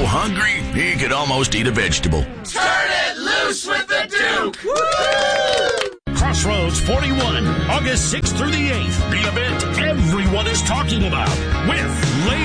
hungry he could almost eat a vegetable. Turn it loose with the Duke! Woo! Crossroads 41, August 6th through the 8th. The event everyone is talking about with Lady